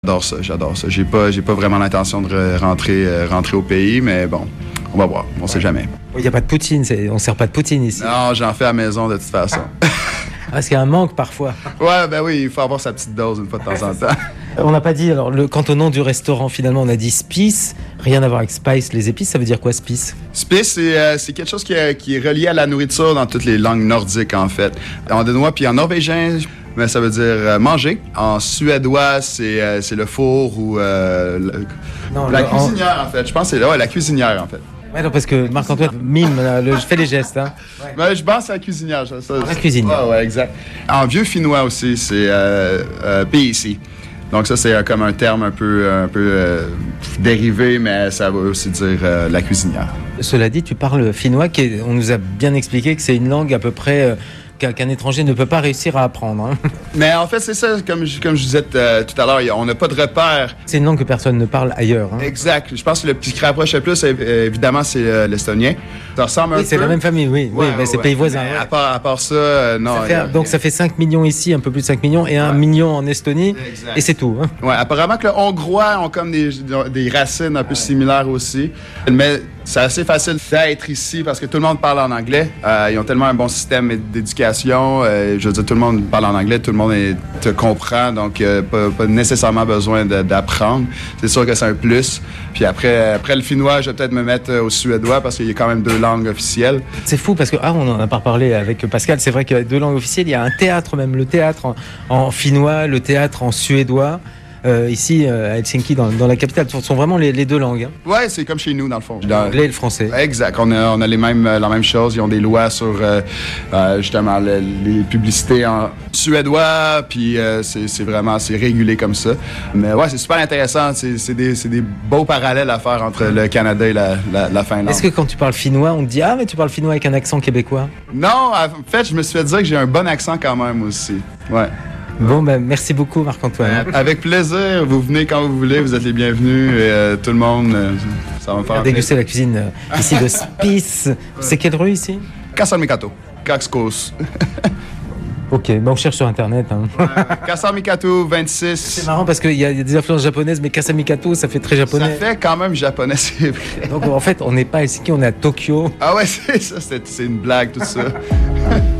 J'adore ça. J'ai pas vraiment l'intention de rentrer au pays, mais bon, on va voir, on sait jamais. Il n'y a pas de poutine, on ne sert pas de poutine ici. Non, j'en fais à la maison de toute façon. Parce qu'il y a un manque parfois. Ouais, ben oui, il faut avoir sa petite dose une fois de temps en temps. On n'a pas dit, alors, quant au nom du restaurant, finalement, on a dit Spice. Rien à voir avec Spice, les épices, ça veut dire quoi, Spice? Spice, c'est quelque chose qui est relié à la nourriture dans toutes les langues nordiques, en fait. En danois puis en norvégien, mais ça veut dire manger. En suédois, c'est le four ou la cuisinière, en fait. Je pense que c'est la cuisinière, en fait. Ouais, non, parce que Marc-Antoine mime, je fais les gestes. Hein. Ouais. Ben, je pense à la cuisinière. La cuisinière. Ouais, exact. En vieux finnois aussi, c'est PIC. Donc ça, c'est comme un terme un peu dérivé, mais ça veut aussi dire la cuisinière. Cela dit, tu parles finnois, on nous a bien expliqué que c'est une langue à peu près qu'un étranger ne peut pas réussir à apprendre. Hein. Mais en fait, c'est ça, comme je disais tout à l'heure, on n'a pas de repère. C'est une langue que personne ne parle ailleurs. Hein. Exact. Je pense que le petit qui rapproche le plus, évidemment, c'est l'estonien. Ça ressemble un peu. C'est la même famille, oui. Mais c'est pays voisin. Ouais. À part ça, non. Donc ça fait 5 millions ici, un peu plus de 5 millions, et 1 million en Estonie, exact. Et c'est tout. Hein. Ouais, apparemment que les Hongrois ont comme des racines un peu similaires aussi. Mais c'est assez facile d'être ici parce que tout le monde parle en anglais. Ils ont tellement un bon système d'éducation. Je veux dire, tout le monde parle en anglais, tout le monde te comprend, donc pas nécessairement besoin d'apprendre. C'est sûr que c'est un plus. Puis après le finnois, je vais peut-être me mettre au suédois parce qu'il y a quand même 2 langues officielles. C'est fou parce que, on en a pas parlé avec Pascal, c'est vrai qu'il y a 2 langues officielles. Il y a un théâtre même, le théâtre en finnois, le théâtre en suédois. Ici, à Helsinki, dans la capitale, ce sont vraiment les 2 langues. Hein. Ouais, c'est comme chez nous, dans le fond. L'anglais et le français. Exact. On a la même chose. Ils ont des lois sur, justement, les publicités en suédois, puis c'est régulé comme ça. Mais ouais, c'est super intéressant. C'est des beaux parallèles à faire entre le Canada et la Finlande. Est-ce que quand tu parles finnois, on te dit « Ah, mais tu parles finnois avec un accent québécois » ? Non, en fait, je me suis fait dire que j'ai un bon accent quand même aussi. Ouais. Bon, merci beaucoup, Marc-Antoine. Avec plaisir. Vous venez quand vous voulez. Vous êtes les bienvenus. Et tout le monde, ça va me faire déguster la cuisine ici de Spice. C'est quelle rue ici? Kasalmikato. Kakskos. Ok, on cherche sur Internet. Hein. Kasalmikato 26. C'est marrant parce qu'il y a des influences japonaises, mais Kasalmikato, ça fait très japonais. Ça fait quand même japonais, c'est vrai. Donc en fait, on n'est pas à Helsinki, on est à Tokyo. Ah ouais, c'est ça. C'est une blague, tout ça.